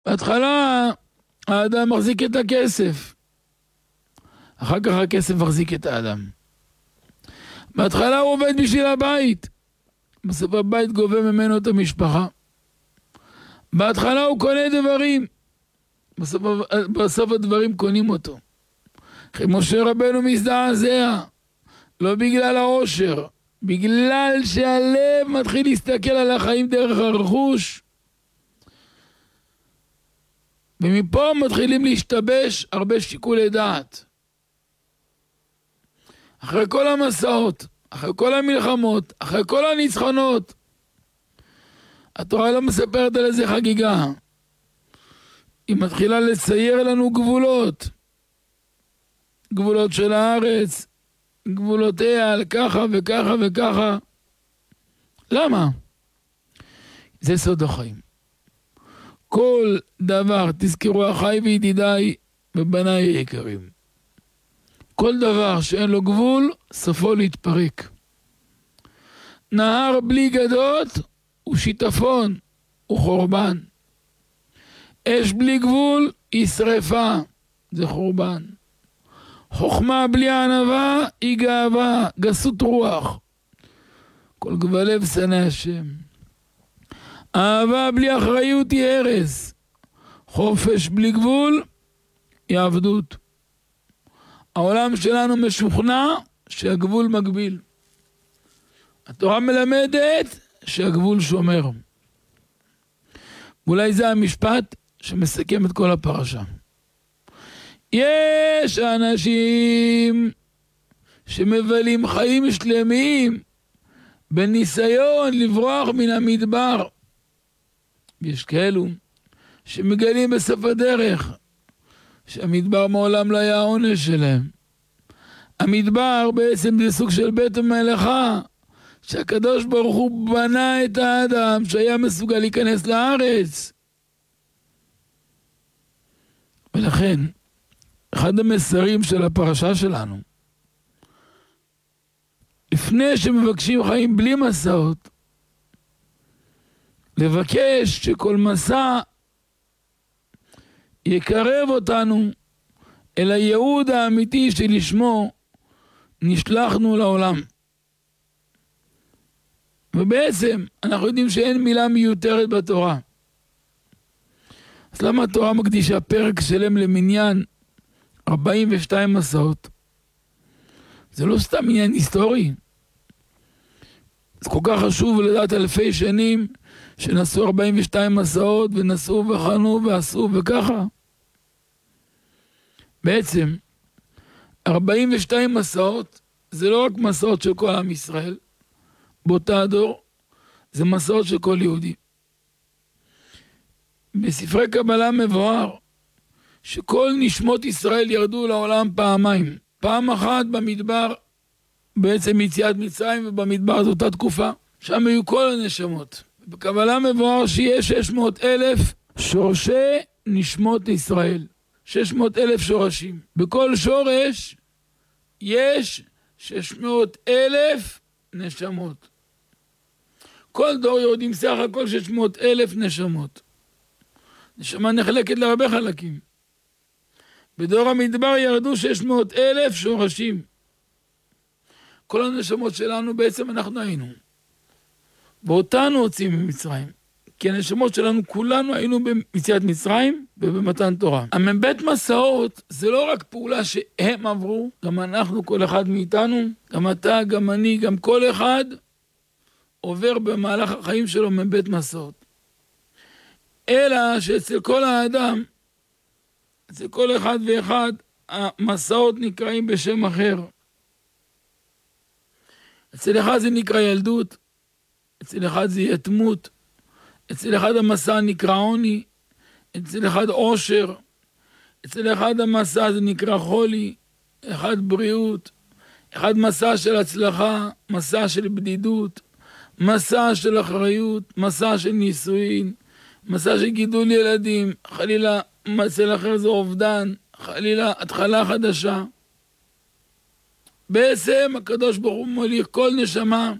בהתחלה האדם מחזיק את הכסף, אחר כך הכסף מחזיק את האדם. בהתחלה הוא עובד בשביל הבית, בסוף הבית גובה ממנו את המשפחה. בהתחלה הוא קונה דברים, בסוף הדברים קונים אותו. משה רבנו מזדעזע, לא בגלל העושר, בגלל שהלב מתחיל להסתכל על החיים דרך הרכוש, ומפה מתחילים להשתבש הרבה שיקולי דעת. אחרי כל המסעות, אחרי כל המלחמות, אחרי כל הניצחונות, התורה לא מספרת על איזה חגיגה. היא מתחילה לצייר לנו גבולות. גבולות של הארץ, גבולותיה על ככה וככה וככה. למה? זה סוד החיים. כל דבר, תזכרו אחי וידידיי ובניי היקרים, כל דבר שאין לו גבול, סופו להתפרק. נהר בלי גדות הוא שיטפון, הוא חורבן. אש בלי גבול היא שריפה, זה חורבן. חוכמה בלי ענווה היא גאווה, גסות רוח. כל גבלב שנא השם. אהבה בלי אחריות היא הרס. חופש בלי גבול היא עבדות. העולם שלנו משוכנע שהגבול מגביל. התורה מלמדת שהגבול שומר. אולי זה המשפט שמסכם את כל הפרשה. יש אנשים שמבלים חיים שלמים בניסיון לברוח מן המדבר. יש כאלו שמגלים בסוף הדרך שהמדבר מעולם לא היה העונש שלהם. המדבר בעצם זה סוג של בית המלאכה, שהקדוש ברוך הוא בנה את האדם שהיה מסוגל להיכנס לארץ. ולכן, אחד המסרים של הפרשה שלנו, לפני שמבקשים חיים בלי מסעות, לבקש שכל מסע יקרב אותנו אל הייעוד האמיתי שלשמו נשלחנו לעולם. ובעצם אנחנו יודעים שאין מילה מיותרת בתורה. אז למה התורה מקדישה פרק שלם למניין 42 מסעות? זה לא סתם עניין היסטורי. זה כל כך חשוב לדעת אלפי שנים שנסעו 42 מסעות ונסעו וחנו ועשו וככה. בעצם 42 מסעות זה לא רק מסעות של כל עם ישראל באותה הדור, זה מסעות של כל יהודי. בספרי קבלה מבואר שכל נשמות ישראל ירדו לעולם פעמיים. פעם אחת במדבר, בעצם יציאת מצרים, ובמדבר זו אותה תקופה, שם היו כל הנשמות. בקבלה מבואר שיש 600,000 שורשי נשמות ישראל. 600,000 שורשים. בכל שורש יש 600,000 נשמות. כל דור יהודים סך הכל 600,000 נשמות. נשמה נחלקת להרבה חלקים. בדור המדבר ירדו 600,000 שורשים. כל הנשמות שלנו בעצם אנחנו היינו. ואותנו הוצאים ממצרים. כי הנשמות שלנו כולנו היינו ביציאת מצרים ובמתן תורה. המבית מסעות זה לא רק פעולה שהם עברו, גם אנחנו, כל אחד מאיתנו, גם אתה, גם אני, גם כל אחד עובר במהלך החיים שלו מבית מסעות. אלא שאצל כל האדם, אצל כל אחד ואחד, המסעות נקראים בשם אחר. אצל אחד זה נקרא ילדות, אצל אחד זה יתמות, אצל אחד המסע נקרא עוני, אצל אחד עושר, אצל אחד המסע זה נקרא חולי, אחד בריאות, אחד מסע של הצלחה, מסע של בדידות, מסע של אחריות, מסע של נישואין, מסע של גידול ילדים, חלילה אצל אחר זה אובדן, חלילה התחלה חדשה. בעצם הקדוש ברוך הוא מוליך כל נשמה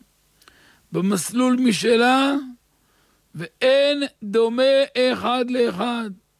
במסלול משלה, ואין דומה אחד לאחד.